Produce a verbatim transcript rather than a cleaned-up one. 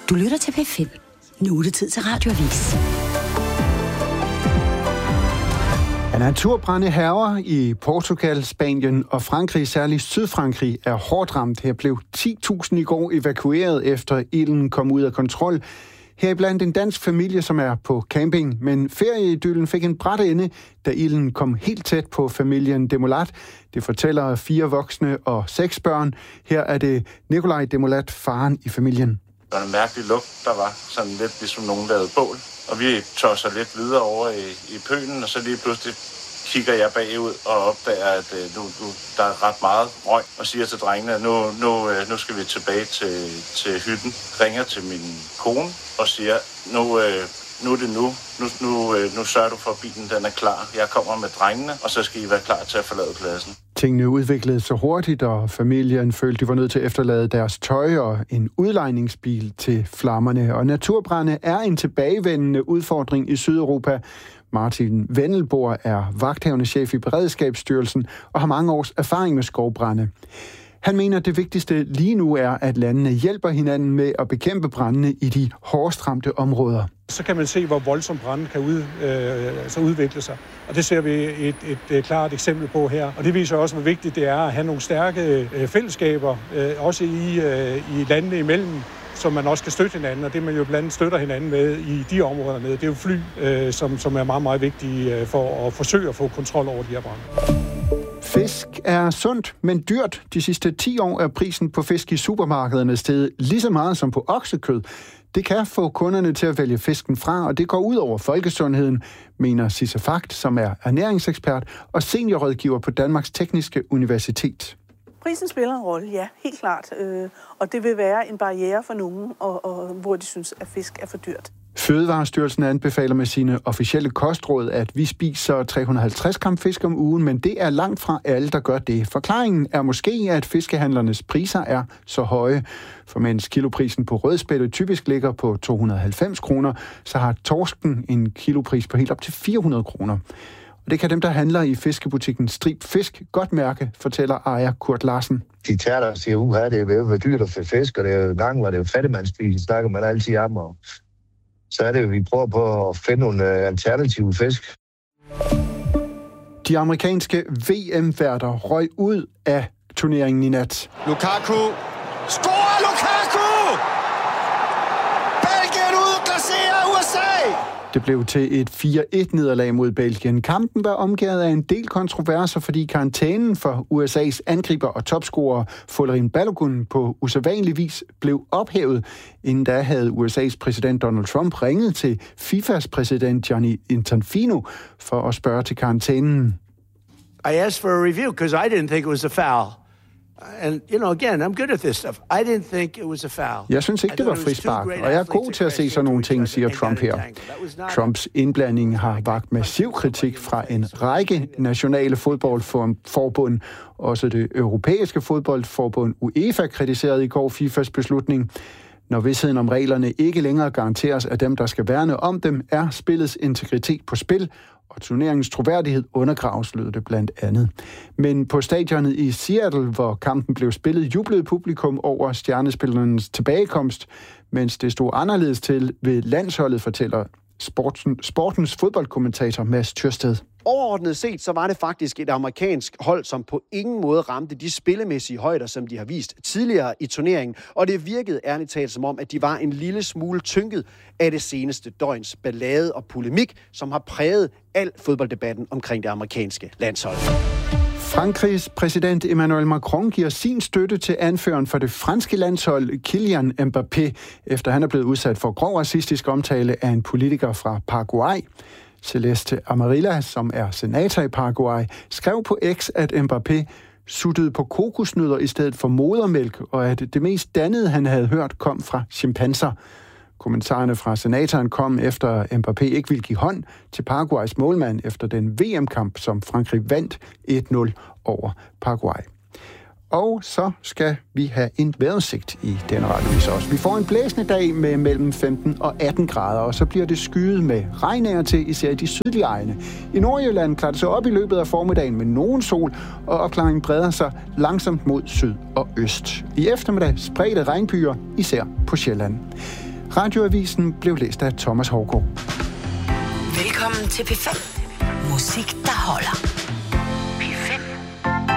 Du lytter til P fem. Nu er det tid til Radioavis. Naturbrande hærger i Portugal, Spanien og Frankrig, særligt Sydfrankrig, er hårdt ramt. Her blev ti tusind i går evakueret efter ilden kom ud af kontrol. Heriblandt en dansk familie, som er på camping, men ferieidyllen fik en brat ende, da ilden kom helt tæt på familien Demolat. Det fortæller fire voksne og seks børn. Her er det Nikolaj Demolat, faren i familien. Der var en mærkelig lugt, der var sådan lidt ligesom nogen lavede bål. Og vi tosser lidt videre over i, i pølen, og så lige pludselig kigger jeg bagud og opdager, at uh, nu, nu, der er ret meget røg, og siger til drengene, at nu, nu, uh, nu skal vi tilbage til, til hytten. Ringer til min kone og siger, nu, uh, nu er det nu. Nu, nu, uh, nu sørger du for, at bilen den er klar. Jeg kommer med drengene, og så skal I være klar til at forlade pladsen. Tingene udviklede sig hurtigt, og familien følte, de var nødt til at efterlade deres tøj og en udlejningsbil til flammerne. Og naturbrande er en tilbagevendende udfordring i Sydeuropa. Martin Vendelboer er vagthavende chef i Beredskabsstyrelsen og har mange års erfaring med skovbrande. Han mener, at det vigtigste lige nu er, at landene hjælper hinanden med at bekæmpe brandene i de hårdest ramte områder. Så kan man se, hvor voldsomt branden kan ud, øh, altså udvikle sig. Og det ser vi et, et, et klart eksempel på her. Og det viser også, hvor vigtigt det er at have nogle stærke øh, fællesskaber, øh, også i, øh, i landene imellem, som man også kan støtte hinanden, og det man jo blandt andet støtter hinanden med i de områder med. Det er jo fly, øh, som, som er meget, meget vigtige øh, for at forsøge at få kontrol over de her brande. Fisk er sundt, men dyrt. De sidste ti år er prisen på fisk i supermarkederne steget lige så meget som på oksekød. Det kan få kunderne til at vælge fisken fra, og det går ud over folkesundheden, mener Sisse Fagt, som er ernæringsekspert og seniorrådgiver på Danmarks Tekniske Universitet. Prisen spiller en rolle, ja, helt klart. Øh, og det vil være en barriere for nogen, og, og, hvor de synes, at fisk er for dyrt. Fødevarestyrelsen anbefaler med sine officielle kostråd, at vi spiser tre hundrede og halvtreds gram fisk om ugen, men det er langt fra alle, der gør det. Forklaringen er måske, at fiskehandlernes priser er så høje. For mens kiloprisen på rødspætte typisk ligger på to hundrede og halvfems kroner, så har torsken en kilopris på helt op til fire hundrede kroner. Og det kan dem, der handler i fiskebutikken Strib Fisk, godt mærke, fortæller ejer Kurt Larsen. De tager der og siger, uha, det er jo dyrt at få fisk, og det er jo gang, hvor det er jo fattigmandsspil, snakker man altid om, og så er det jo, vi prøver på at finde nogle alternative fisk. De amerikanske V M-værter røg ud af turneringen i nat. Lukaku! Scorer Lukaku! Belgien udklasserer U S A! Det blev til et fire et nederlag mod Belgien. Kampen var omgivet af en del kontroverser, fordi karantænen for U S A's angriber og topscorer Folarin Balogun på usædvanlig vis blev ophævet. Inden da havde U S A's præsident Donald Trump ringet til FIFAs præsident Gianni Infantino for at spørge til karantænen. I asked for a review because I didn't think it was a foul. And, you know, again, I'm good at this stuff. I didn't think it was a foul. Jeg synes ikke, det var frispark, og jeg er god til at se sådan nogle ting, siger Trump her. Trumps indblanding har vakt massiv kritik fra en række nationale fodboldforbund. Også det europæiske fodboldforbund UEFA kritiserede i går FIFAs beslutning. Når vidstheden om reglerne ikke længere garanteres af dem, der skal værne om dem, er spillets integritet på spil, og turneringens troværdighed undergraves, lød det blandt andet. Men på stadionet i Seattle, hvor kampen blev spillet, jublede publikum over stjernespillernes tilbagekomst, mens det stod anderledes til ved landsholdet, fortæller sporten, sportens fodboldkommentator Mads Thyrsted. Overordnet set, så var det faktisk et amerikansk hold, som på ingen måde ramte de spillemæssige højder, som de har vist tidligere i turneringen. Og det virkede ærligt talt som om, at de var en lille smule tynket af det seneste døgns ballade og polemik, som har præget al fodbolddebatten omkring det amerikanske landshold. Frankrigs præsident Emmanuel Macron giver sin støtte til anføreren for det franske landshold, Kylian Mbappé, efter han er blevet udsat for grov racistisk omtale af en politiker fra Paraguay. Celeste Amarilla, som er senator i Paraguay, skrev på X, at Mbappé suttede på kokosnødder i stedet for modermælk, og at det mest dannede, han havde hørt, kom fra chimpanser. Kommentarerne fra senatoren kom efter Mbappé ikke ville give hånd til Paraguays målmand efter den V M-kamp, som Frankrig vandt et nul over Paraguay. Og så skal vi have en vejrudsigt i denne radiovis også. Vi får en blæsende dag med mellem femten og atten grader, og så bliver det skyet med regn af til, især i de sydlige egne. I Nordjylland klarer det sig op i løbet af formiddagen med nogen sol, og opklaringen breder sig langsomt mod syd og øst. I eftermiddag spredte regnbyer, især på Sjælland. Radioavisen blev læst af Thomas Hårgaard. Velkommen til P fem. Musik, der holder.